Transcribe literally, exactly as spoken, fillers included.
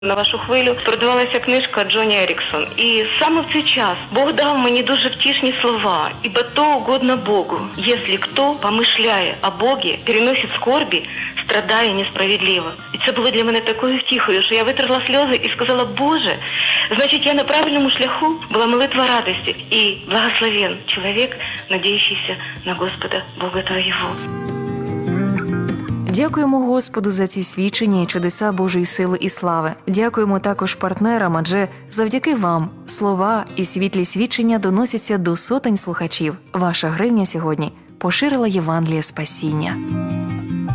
На вашу хвилю продавалася книжка Джоні Еріксон. І саме в цей час Бог дав мені дуже втішні слова. «Ибо то угодно Богу, если кто, помышляя о Боге, переносит скорби, страдая несправедливо». І це було для мене такою втіхою, що я витерла сльози і сказала: «Боже, значить, я на правильному шляху». Була молитва радості. І благословен чоловік, надіючийся на Господа Бога твоєго. Дякуємо Господу за ці свідчення і чудеса Божої сили і слави. Дякуємо також партнерам, адже завдяки вам слова і світлі свідчення доносяться до сотень слухачів. Ваша гривня сьогодні поширила Євангеліє спасіння.